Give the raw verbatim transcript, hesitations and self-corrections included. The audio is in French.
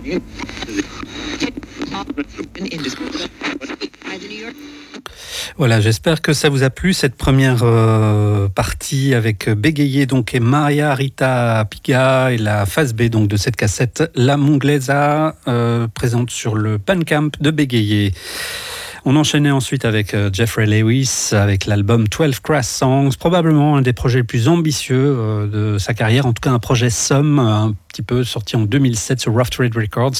Voilà, j'espère que ça vous a plu cette première euh, partie avec Bégayer donc et Maria Rita Piga et la phase B donc de cette cassette La Monglesa euh, présente sur le Bandcamp de Bégayer. On enchaînait ensuite avec Jeffrey Lewis, avec l'album twelve Crass Songs, probablement un des projets les plus ambitieux de sa carrière, en tout cas un projet somme, un petit peu sorti en deux mille sept sur Rough Trade Records.